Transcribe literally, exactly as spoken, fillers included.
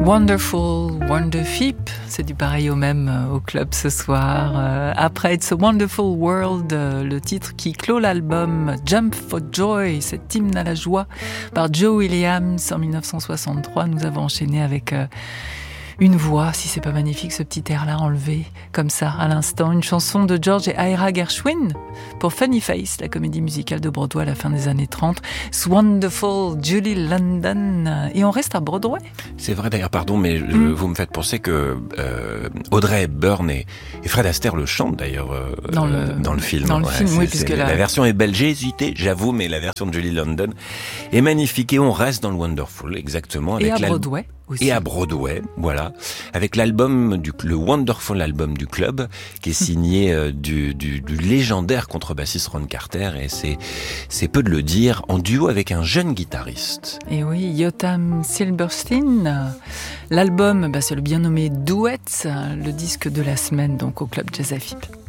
Wonderful Wonderfeep, c'est du pareil au même au club ce soir. Euh, après It's a Wonderful World, euh, le titre qui clôt l'album Jump for Joy, cet hymne à la joie par Joe Williams en dix-neuf cent soixante-trois. Nous avons enchaîné avec euh, une voix, si c'est pas magnifique ce petit air-là enlevé comme ça à l'instant, une chanson de George et Ira Gershwin pour Funny Face, la comédie musicale de Broadway à la fin des années trente. It's Wonderful Julie London, et on reste à Broadway. C'est vrai d'ailleurs, pardon, mais mm. vous me faites penser que euh, Audrey Hepburn et, et Fred Astaire le chantent d'ailleurs euh, dans, le, dans le film. Dans le ouais, film, c'est, oui, c'est, puisque la... la... la version est belle. J'ai hésité, j'avoue, mais la version de Julie London est magnifique et on reste dans le Wonderful, exactement. Avec et à Broadway aussi. Et à Broadway, voilà, avec l'album du le Wonderful album du club, qui est signé euh, du, du, du légendaire contrebassiste Ron Carter, et c'est c'est peu de le dire, en duo avec un jeune guitariste. Et oui, Yotam Silverstein. L'album, bah, c'est le bien nommé Duets, le disque de la semaine donc au club Jazz F I P.